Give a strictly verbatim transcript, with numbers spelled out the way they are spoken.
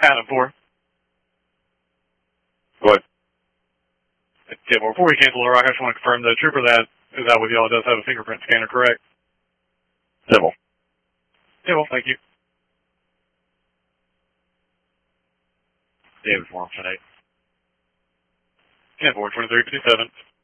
Adam four. Go ahead. Okay, well, before we cancel the rock, I just want to confirm the trooper that is out with y'all does have a fingerprint scanner, correct? Civil. Yeah, well, thank you. David four, option eight. ten four, twenty-three fifty-seven.